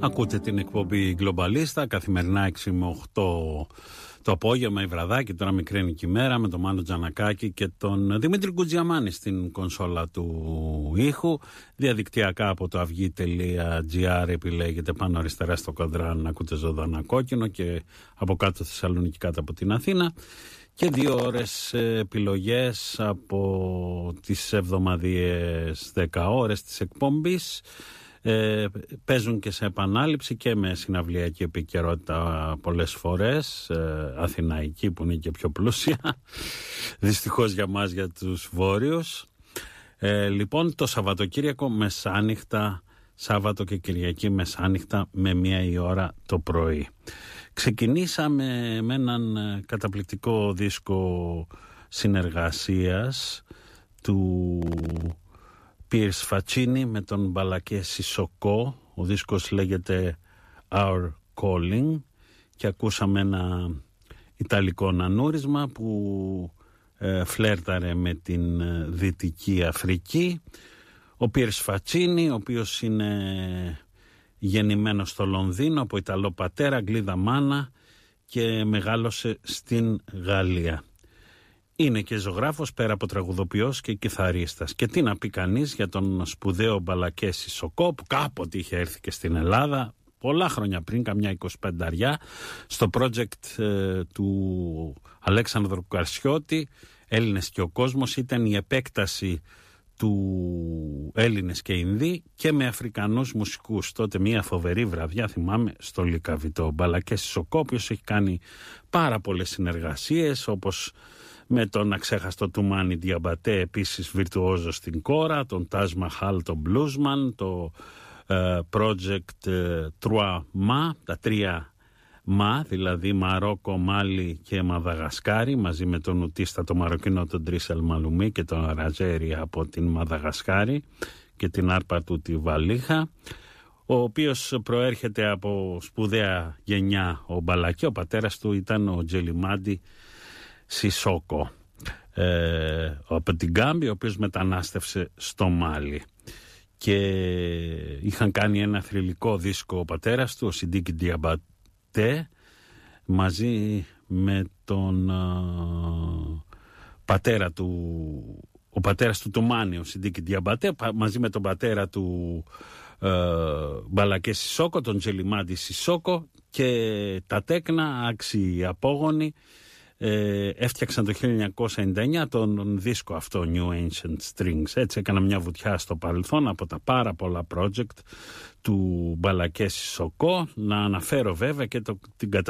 Ακούτε την εκπομπή Γκλομπαλίστα καθημερινά 6 με 8 το απόγευμα, η βραδάκι, τώρα μικραίνικη ημέρα, με τον Μάνο Τζανακάκη και τον Δημήτρη Κουτζιαμάνη στην κονσόλα του ήχου. Διαδικτυακά από το αυγή.gr επιλέγετε πάνω αριστερά στο κοντράν να ακούτε ζωντανά Κόκκινο και από κάτω Θεσσαλονίκη, κάτω από την Αθήνα. Και 2 ώρες επιλογές από τις εβδομαδιαίες 10 ώρες της εκπομπής. Παίζουν και σε επανάληψη και με συναυλιακή επικαιρότητα πολλές φορές, αθηναϊκή που είναι και πιο πλούσια, δυστυχώς για μας, για τους βόρειους. Λοιπόν, το Σαββατοκύριακο μεσάνυχτα, Σάββατο και Κυριακή μεσάνυχτα με 1 η ώρα το πρωί. Ξεκινήσαμε με έναν καταπληκτικό δίσκο συνεργασίας του Piers Faccini με τον Μπαλακέ Σισοκό. Ο δίσκος λέγεται Our Calling και ακούσαμε ένα ιταλικό νανούρισμα που φλέρταρε με την Δυτική Αφρική. Ο Piers Faccini, ο οποίος είναι γεννημένος στο Λονδίνο από Ιταλό πατέρα, Αγγλίδα μάνα και μεγάλωσε στην Γαλλία. Είναι και ζωγράφος πέρα από τραγουδοποιός και κιθαρίστας. Και τι να πει κανείς για τον σπουδαίο Μπαλακέ Σισοκό που κάποτε είχε έρθει και στην Ελλάδα πολλά χρόνια πριν, καμιά 25αριά, στο project του Αλέξανδρου Καρσιώτη, Έλληνες και ο κόσμος. Ήταν η επέκταση του Έλληνες και Ινδοί και με Αφρικανούς μουσικούς. Τότε μια φοβερή βραδιά, θυμάμαι, στο Λυκαβητό. Μπαλακέ Σισοκό, ο οποίος έχει κάνει πάρα πολλές συνεργασίες, όπως με τον αξέχαστο του Μάνι Διαμπατέ, επίσης βιρτουόζο στην κόρα, τον Τάζ Μαχάλ, τον Bluesman, το project Trois Μα, τα 3 Μα, δηλαδή Μαρόκο, Μάλι και Μαδαγασκάρη, μαζί με τον ουτίστα το Μαροκινό τον Τρίσελ Μαλουμί και τον Ραζέρι από την Μαδαγασκάρη και την άρπα του τη Βαλίχα, ο οποίος προέρχεται από σπουδαία γενιά ο Μπαλακέ. Ο πατέρας του ήταν ο Τζελιμάντι Σισόκο από την Γκάμπη, ο οποίος μετανάστευσε στο Μάλι, και είχαν κάνει ένα θρυλικό δίσκο ο πατέρας του, ο Σιντίκι Διαμπατέ, μαζί με τον πατέρα του, ο πατέρας του το Μάνι, ο Σιντίκι Διαμπατέ, μαζί με τον πατέρα του Μπαλακέ Σισόκο, τον Τζελιμάντι Σισόκο, και τα τέκνα άξιοι απόγονοι έφτιαξαν το 1999 τον δίσκο αυτό New Ancient Strings. Έτσι έκανα μια βουτιά στο παρελθόν από τα πάρα πολλά project του Μπαλακέ Σισοκό. Να αναφέρω βέβαια και την